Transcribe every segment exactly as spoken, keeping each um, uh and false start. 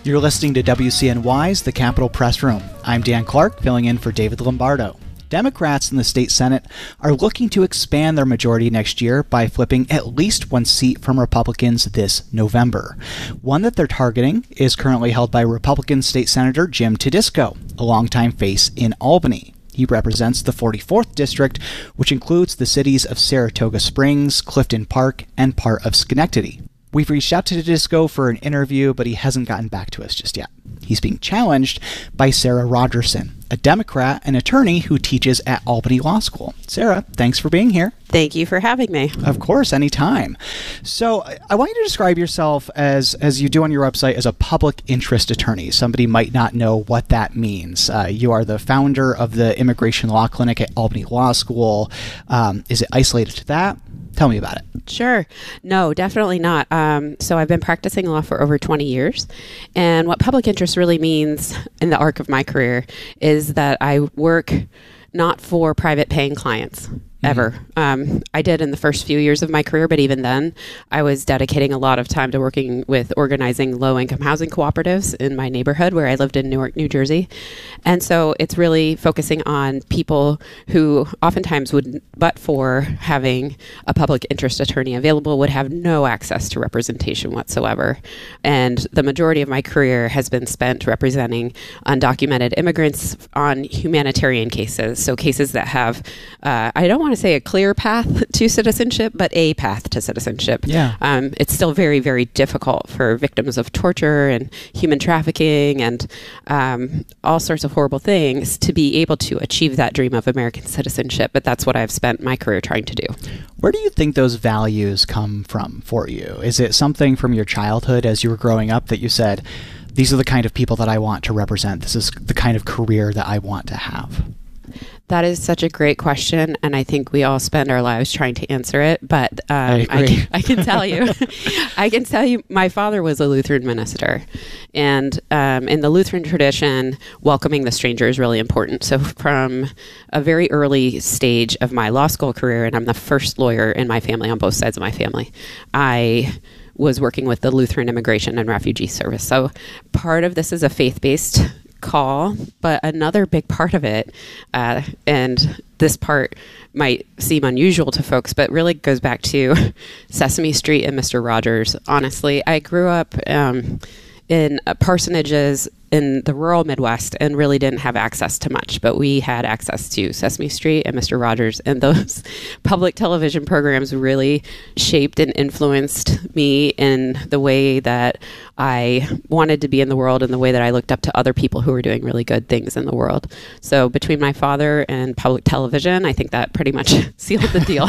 You're listening to W C N Y's The Capitol Press Room. I'm Dan Clark, filling in for David Lombardo. Democrats in the state Senate are looking to expand their majority next year by flipping at least one seat from Republicans this November. One that they're targeting is currently held by Republican State Senator Jim Tedisco, a longtime face in Albany. He represents the forty-fourth District, which includes the cities of Saratoga Springs, Clifton Park, and part of Schenectady. We've reached out to Tedisco for an interview, but he hasn't gotten back to us just yet. He's being challenged by Sarah Rogerson, a Democrat and attorney who teaches at Albany Law School. Sarah, thanks for being here. Thank you for having me. Of course, anytime. So I want you to describe yourself as, as you do on your website, as a public interest attorney. Somebody might not know what that means. Uh, you are the founder of the Immigration Law Clinic at Albany Law School. Um, is it isolated to that? Tell me about it. Sure. No, definitely not. Um, so I've been practicing law for over twenty years. And what public interest really means in the arc of my career is that I work not for private paying clients. Ever. Um, I did in the first few years of my career, but even then, I was dedicating a lot of time to working with organizing low-income housing cooperatives in my neighborhood where I lived in Newark, New Jersey. And so it's really focusing on people who oftentimes would, but for having a public interest attorney available, would have no access to representation whatsoever. And the majority of my career has been spent representing undocumented immigrants on humanitarian cases. So cases that have, uh, I don't want to say a clear path to citizenship, but a path to citizenship. Yeah. Um, it's still very, very difficult for victims of torture and human trafficking and um, all sorts of horrible things to be able to achieve that dream of American citizenship. But that's what I've spent my career trying to do. Where do you think those values come from for you? Is it something from your childhood as you were growing up that you said, these are the kind of people that I want to represent. This is the kind of career that I want to have? That is such a great question, and I think we all spend our lives trying to answer it. But um, I, I, can, I can tell you, I can tell you, my father was a Lutheran minister, and um, in the Lutheran tradition, welcoming the stranger is really important. So, from a very early stage of my law school career, and I'm the first lawyer in my family on both sides of my family, I was working with the Lutheran Immigration and Refugee Service. So, part of this is a faith-based call, but another big part of it, uh, and this part might seem unusual to folks, but really goes back to Sesame Street and Mister Rogers. Honestly, I grew up um, in uh, parsonages in the rural Midwest and really didn't have access to much, but we had access to Sesame Street and Mister Rogers, and those public television programs really shaped and influenced me in the way that I wanted to be in the world and the way that I looked up to other people who were doing really good things in the world. So between my father and public television, I think that pretty much sealed the deal.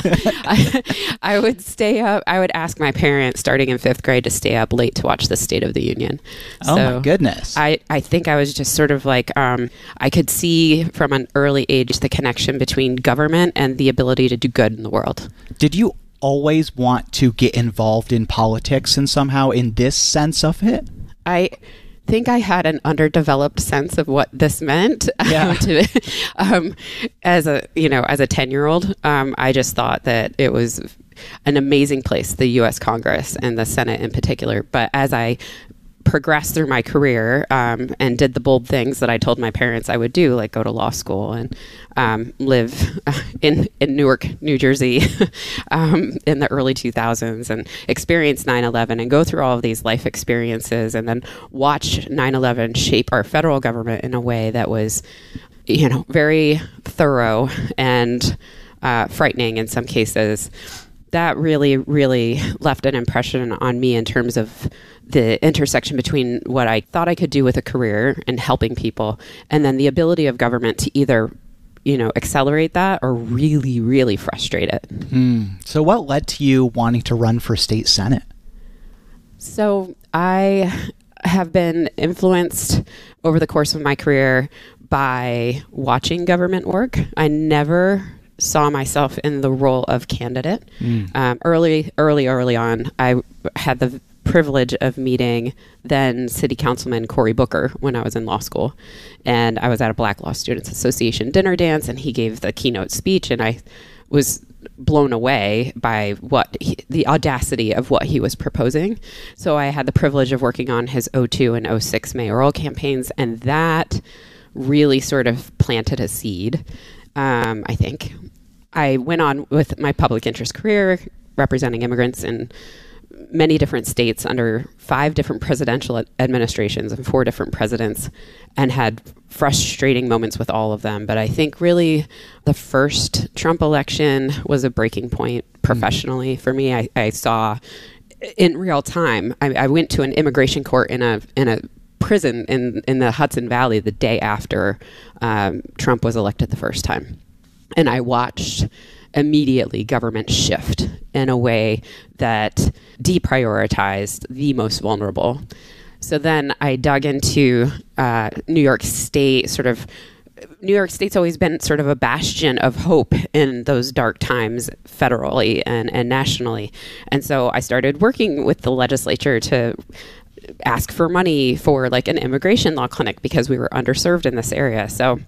I, I would stay up, I would ask my parents starting in fifth grade to stay up late to watch the State of the Union. Oh so my goodness. I, I think I was just sort of like, um, I could see from an early age the connection between government and the ability to do good in the world. Did you always want to get involved in politics and somehow in this sense of it? I think I had an underdeveloped sense of what this meant. Yeah. Um, to, um, as a, you know, as a ten-year-old, um, I just thought that it was an amazing place, the U S Congress and the Senate in particular. But as I progressed through my career um, and did the bold things that I told my parents I would do, like go to law school and um, live in, in Newark, New Jersey um, in the early two thousands and experience nine eleven and go through all of these life experiences and then watch nine eleven shape our federal government in a way that was, you know, very thorough and uh, frightening in some cases. That really, really left an impression on me in terms of the intersection between what I thought I could do with a career and helping people, and then the ability of government to either, you know, accelerate that or really, really frustrate it. Mm. So what led to you wanting to run for state Senate? So I have been influenced over the course of my career by watching government work. I never saw myself in the role of candidate. Mm. Um, early, early, early on, I had the privilege of meeting then City Councilman Cory Booker when I was in law school. And I was at a Black Law Students Association dinner dance, and he gave the keynote speech, and I was blown away by what he, the audacity of what he was proposing. So I had the privilege of working on his oh two and oh six mayoral campaigns, and that really sort of planted a seed, um, I think. I went on with my public interest career, representing immigrants in many different states under five different presidential administrations and four different presidents, and had frustrating moments with all of them. But I think really the first Trump election was a breaking point professionally mm-hmm. for me. I, I saw in real time, I, I went to an immigration court in a in a prison in, in the Hudson Valley the day after um, Trump was elected the first time. And I watched immediately government shift in a way that deprioritized the most vulnerable. So then I dug into uh, New York State, sort of, New York State's always been sort of a bastion of hope in those dark times federally and, and nationally. And so I started working with the legislature to ask for money for like an immigration law clinic because we were underserved in this area. So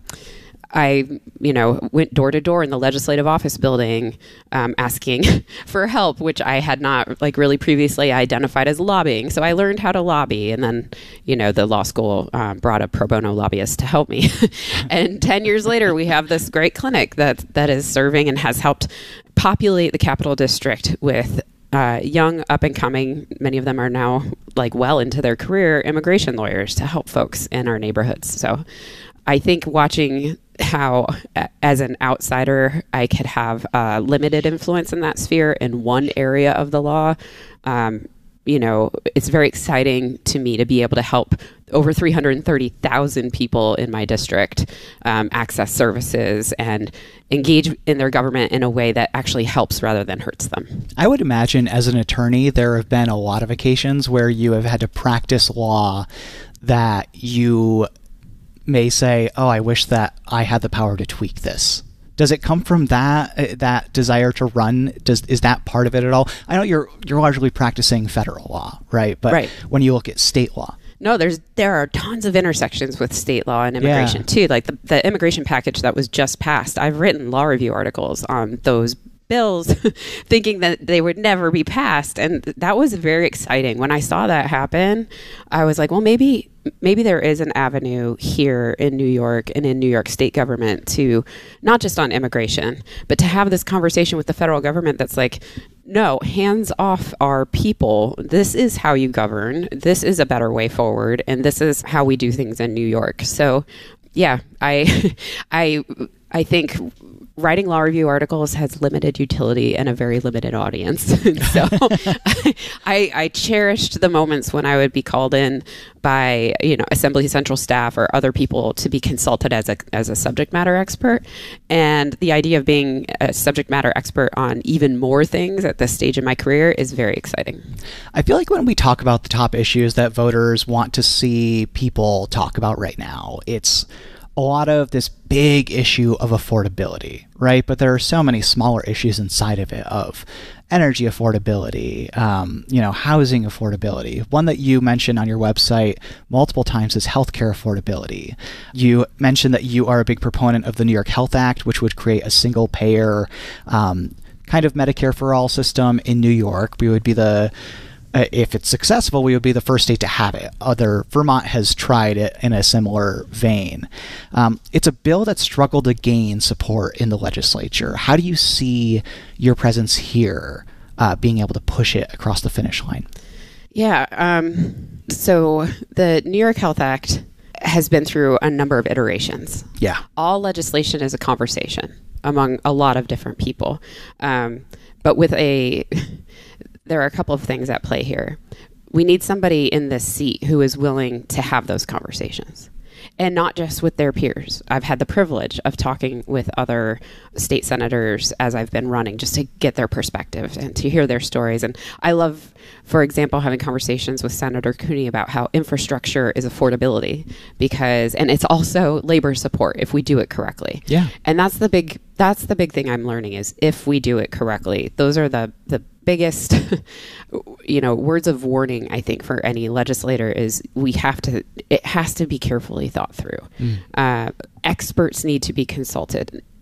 I, you know, went door to door in the legislative office building, um, asking for help, which I had not like really previously identified as lobbying. So I learned how to lobby, and then, you know, the law school um, brought a pro bono lobbyist to help me. And ten years later, we have this great clinic that that is serving and has helped populate the Capital District with uh, young, up and coming. Many of them are now like well into their career immigration lawyers to help folks in our neighborhoods. So I think watching how, as an outsider, I could have uh, limited influence in that sphere in one area of the law. Um, you know, it's very exciting to me to be able to help over three hundred thirty thousand people in my district um, access services and engage in their government in a way that actually helps rather than hurts them. I would imagine as an attorney, there have been a lot of occasions where you have had to practice law that you may say, oh, I wish that I had the power to tweak this. Does it come from that that desire to run? Does is that part of it at all? I know you're you're largely practicing federal law, right? But right. when you look at state law, no, there's there are tons of intersections with state law and immigration yeah. too. Like the, the immigration package that was just passed, I've written law review articles on those bills thinking that they would never be passed, and that was very exciting. When I saw that happen, I was like, well, maybe maybe there is an avenue here in New York and in New York state government to not just on immigration, but to have this conversation with the federal government that's like, no, hands off our people. This is how you govern. This is a better way forward, and this is how we do things in New York. So yeah, I I I think writing law review articles has limited utility and a very limited audience. So I, I cherished the moments when I would be called in by, you know, Assembly Central staff or other people to be consulted as a as a subject matter expert. And the idea of being a subject matter expert on even more things at this stage in my career is very exciting. I feel like when we talk about the top issues that voters want to see people talk about right now, it's a lot of this big issue of affordability, right? But there are so many smaller issues inside of it of energy affordability, um, you know, housing affordability. One that you mentioned on your website multiple times is healthcare affordability. You mentioned that you are a big proponent of the New York Health Act, which would create a single payer um, kind of Medicare for all system in New York. We would be the Uh, if it's successful, we would be the first state to have it. Other Vermont has tried it in a similar vein. Um, it's a bill that struggled to gain support in the legislature. How do you see your presence here uh, being able to push it across the finish line? Yeah. Um, so the New York Health Act has been through a number of iterations. Yeah. All legislation is a conversation among a lot of different people. Um, but with a... There are a couple of things at play here. We need somebody in this seat who is willing to have those conversations, and not just with their peers. I've had the privilege of talking with other state senators as I've been running just to get their perspective and to hear their stories. And I love, for example, having conversations with Senator Cooney about how infrastructure is affordability because, and it's also labor support if we do it correctly. Yeah. And that's the big, that's the big thing I'm learning is if we do it correctly, those are the, the biggest, you know, words of warning, I think, for any legislator is we have to, it has to be carefully thought through. Mm. Uh, experts need to be consulted.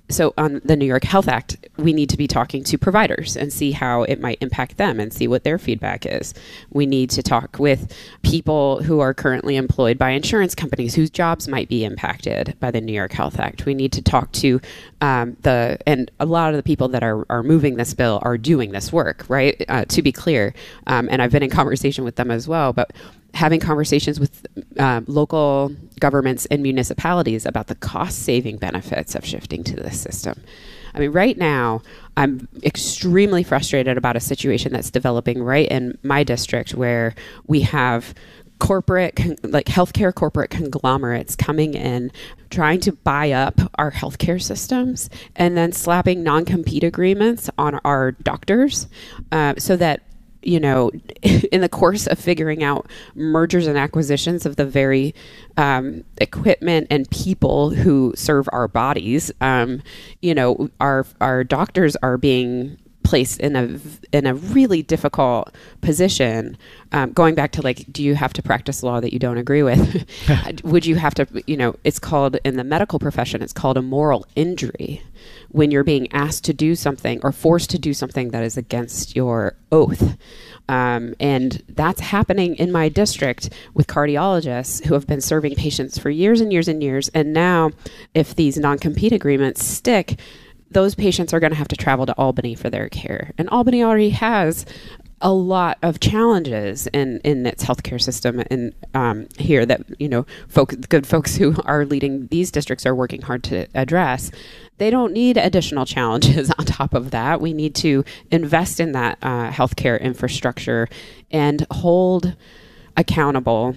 so on the New York Health Act, we need to be talking to providers and see how it might impact them and see what their feedback is. We need to talk with people who are currently employed by insurance companies whose jobs might be impacted by the New York Health Act. We need to talk to um, the, and a lot of the people that are, are moving this bill are doing this work, right? Uh, to be clear. Um, and I've been in conversation with them as well, but having conversations with uh, local governments and municipalities about the cost-saving benefits of shifting to this system. I mean, right now, I'm extremely frustrated about a situation that's developing right in my district where we have corporate, like healthcare corporate conglomerates coming in, trying to buy up our healthcare systems and then slapping non-compete agreements on our doctors uh, so that you know, in the course of figuring out mergers and acquisitions of the very um, equipment and people who serve our bodies, um, you know, our our doctors are being placed in a in a really difficult position. Um, going back to like, do you have to practice law that you don't agree with? Would you have to, you know, it's called in the medical profession, it's called a moral injury when you're being asked to do something or forced to do something that is against your oath. Um, and that's happening in my district with cardiologists who have been serving patients for years and years and years. And now if these non-compete agreements stick, those patients are going to have to travel to Albany for their care. And Albany already has a lot of challenges in, in its healthcare system and um, here that, you know, folk, good folks who are leading these districts are working hard to address. They don't need additional challenges on top of that. We need to invest in that uh, healthcare infrastructure and hold accountable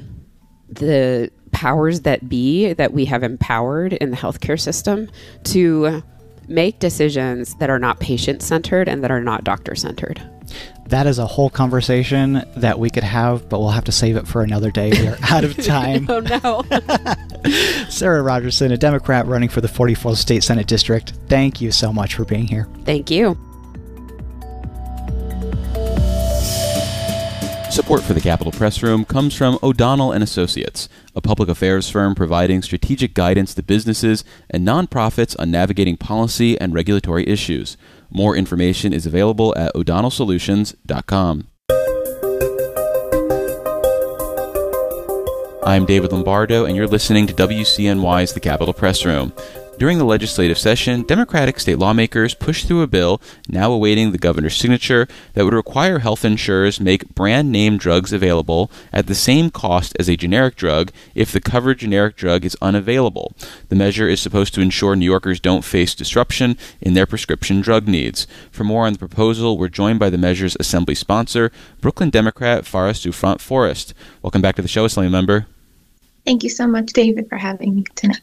the powers that be that we have empowered in the healthcare system to make decisions that are not patient-centered and that are not doctor-centered. That is a whole conversation that we could have, but we'll have to save it for another day. We are out of time. Oh, no. Sarah Rogerson, a Democrat running for the forty-fourth State Senate District, thank you so much for being here. Thank you. Support for the Capitol Press Room comes from O'Donnell and Associates, a public affairs firm providing strategic guidance to businesses and nonprofits on navigating policy and regulatory issues. More information is available at o'donnell solutions dot com. I'm David Lombardo, and you're listening to W C N Y's The Capitol Press Room. During the legislative session, Democratic state lawmakers pushed through a bill, now awaiting the governor's signature, that would require health insurers make brand-name drugs available at the same cost as a generic drug if the covered generic drug is unavailable. The measure is supposed to ensure New Yorkers don't face disruption in their prescription drug needs. For more on the proposal, we're joined by the measure's assembly sponsor, Brooklyn Democrat Farah Souffrant Forrest. Welcome back to the show, Assembly Member. Thank you so much, David, for having me tonight.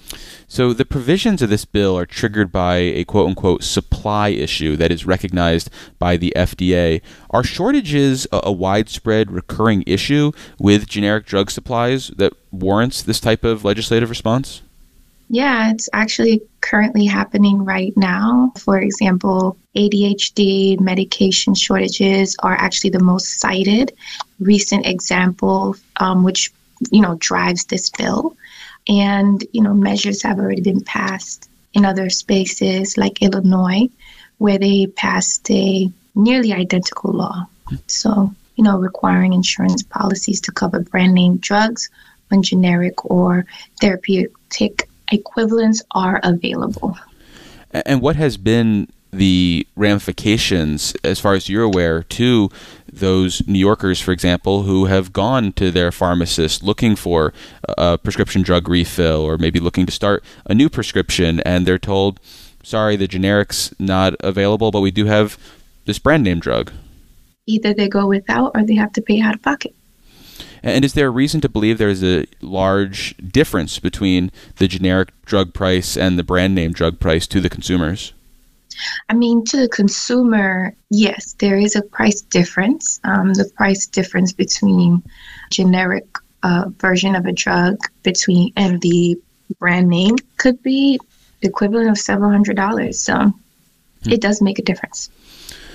So the provisions of this bill are triggered by a quote-unquote supply issue that is recognized by the F D A. Are shortages a, a widespread recurring issue with generic drug supplies that warrants this type of legislative response? Yeah, it's actually currently happening right now. For example, A D H D medication shortages are actually the most cited recent example, um, which, you know, drives this bill. And, you know, measures have already been passed in other spaces like Illinois, where they passed a nearly identical law. So, you know, requiring insurance policies to cover brand name drugs when generic or therapeutic equivalents are available. And what has been the ramifications, as far as you're aware, to those New Yorkers, for example, who have gone to their pharmacist looking for a prescription drug refill or maybe looking to start a new prescription, and they're told, sorry, the generic's not available, but we do have this brand name drug? Either they go without or they have to pay out of pocket. And is there a reason to believe there's a large difference between the generic drug price and the brand name drug price to the consumers? I mean, to the consumer, yes, there is a price difference. Um, the price difference between generic uh, version of a drug between and the brand name could be the equivalent of several hundred dollars. So hmm. it does make a difference.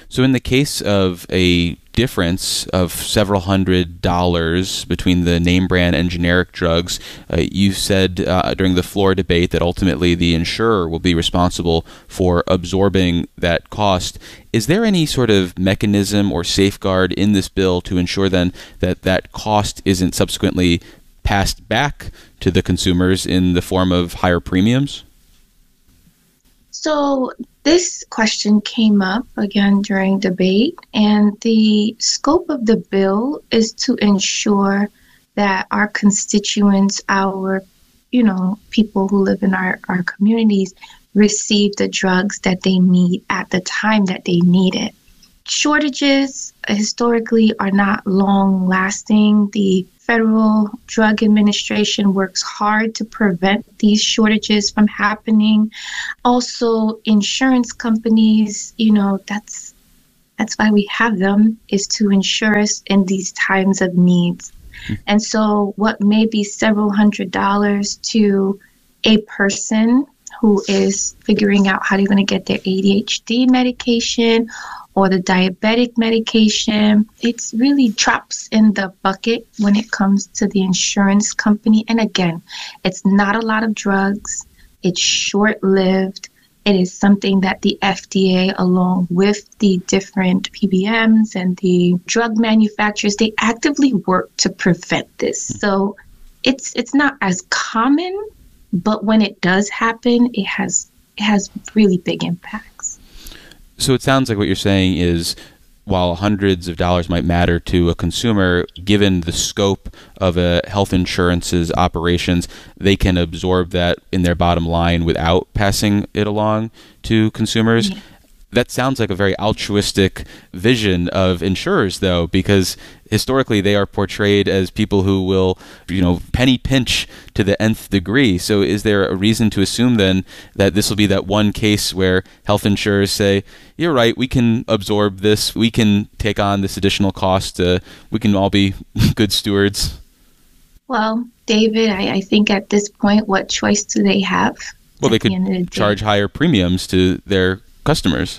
So in the case of a difference of several hundred dollars between the name brand and generic drugs, uh, you said uh, during the floor debate that ultimately the insurer will be responsible for absorbing that cost. Is there any sort of mechanism or safeguard in this bill to ensure then that that cost isn't subsequently passed back to the consumers in the form of higher premiums? So this question came up again during debate, and the scope of the bill is to ensure that our constituents, our, you know, people who live in our, our communities receive the drugs that they need at the time that they need it. Shortages historically are not long lasting. The Federal Drug Administration works hard to prevent these shortages from happening. Also, insurance companies, you know, that's that's why we have them, is to insure us in these times of needs. Mm-hmm. And so what may be several hundred dollars to a person who is figuring out how they're going to get their A D H D medication or the diabetic medication, it's really drops in the bucket when it comes to the insurance company. And again, it's not a lot of drugs. It's short-lived. It is something that the F D A, along with the different P B Ms and the drug manufacturers, they actively work to prevent this. So it's it's not as common, but when it does happen, it has it has really big impacts. So it sounds like what you're saying is, while hundreds of dollars might matter to a consumer, given the scope of a health insurance's operations, they can absorb that in their bottom line without passing it along to consumers. Yeah. That sounds like a very altruistic vision of insurers, though, because historically they are portrayed as people who will, you know, penny pinch to the nth degree. So is there a reason to assume then that this will be that one case where health insurers say, you're right, we can absorb this, we can take on this additional cost, uh, we can all be good stewards? Well, David, I, I think at this point, what choice do they have? Well, they could the charge higher premiums to their customers.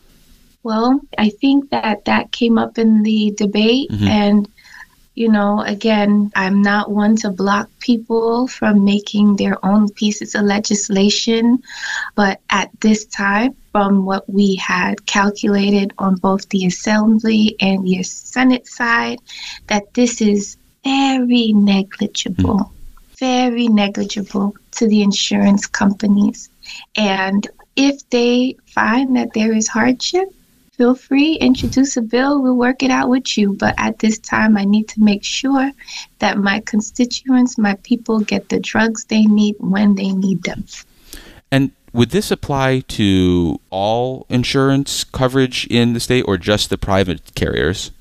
Well, I think that that came up in the debate. Mm-hmm. And, you know, again, I'm not one to block people from making their own pieces of legislation. But at this time, from what we had calculated on both the Assembly and the Senate side, that this is very negligible, mm-hmm. very negligible to the insurance companies. And if they find that there is hardship, feel free, introduce a bill, we'll work it out with you. But at this time, I need to make sure that my constituents, my people, get the drugs they need when they need them. And would this apply to all insurance coverage in the state or just the private carriers?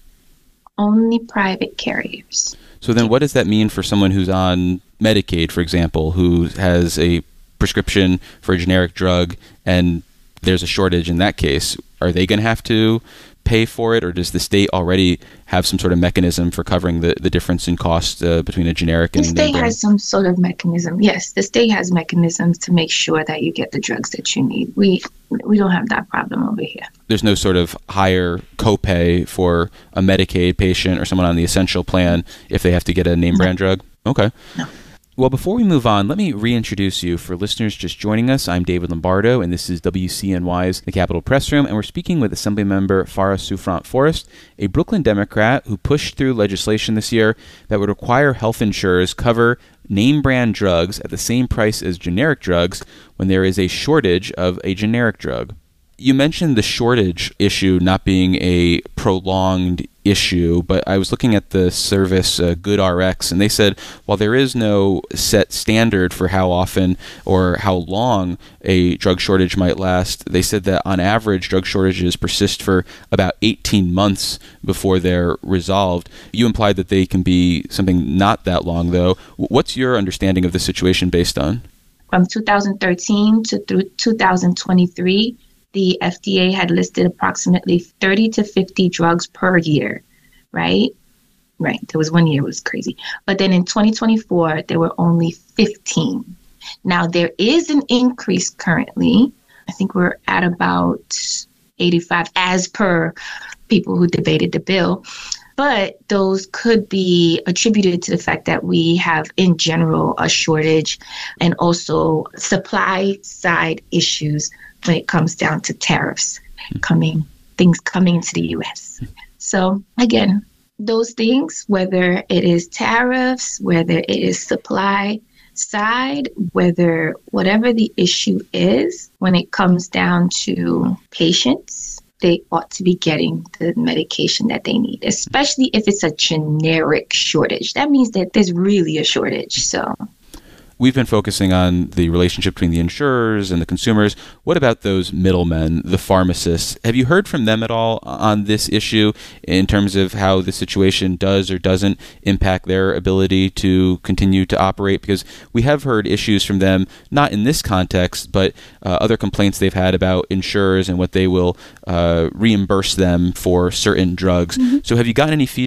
Only private carriers. So then what does that mean for someone who's on Medicaid, for example, who has a prescription for a generic drug and there's a shortage in that case? Are they going to have to pay for it, or does the state already have some sort of mechanism for covering the, the difference in cost uh, between a generic and the state has some sort of mechanism? Yes, the state has mechanisms to make sure that you get the drugs that you need. We we don't have that problem over here. There's no sort of higher copay for a Medicaid patient or someone on the essential plan if they have to get a name brand no. drug? Okay. No. Well, before we move on, let me reintroduce you. For listeners just joining us, I'm David Lombardo, and this is W C N Y's The Capitol Press Room, and we're speaking with Assemblymember Farah Souffrant-Forrest, a Brooklyn Democrat who pushed through legislation this year that would require health insurers cover name-brand drugs at the same price as generic drugs when there is a shortage of a generic drug. You mentioned the shortage issue not being a prolonged issue, but I was looking at the service uh, GoodRx, and they said while there is no set standard for how often or how long a drug shortage might last, they said that on average drug shortages persist for about eighteen months before they're resolved. You implied that they can be something not that long, though. What's your understanding of the situation based on? From two thousand thirteen to through two thousand twenty-three, the F D A had listed approximately thirty to fifty drugs per year, right? Right. There was one year it was crazy. But then in twenty twenty-four, there were only fifteen. Now, there is an increase currently. I think we're at about eighty-five as per people who debated the bill. But those could be attributed to the fact that we have, in general, a shortage and also supply side issues when it comes down to tariffs coming, things coming into the U S. So again, those things, whether it is tariffs, whether it is supply side, whether whatever the issue is, when it comes down to patients, they ought to be getting the medication that they need, especially if it's a generic shortage. That means that there's really a shortage. So we've been focusing on the relationship between the insurers and the consumers. What about those middlemen, the pharmacists? Have you heard from them at all on this issue in terms of how the situation does or doesn't impact their ability to continue to operate? Because we have heard issues from them, not in this context, but uh, other complaints they've had about insurers and what they will uh, reimburse them for certain drugs. Mm-hmm. So have you gotten any feedback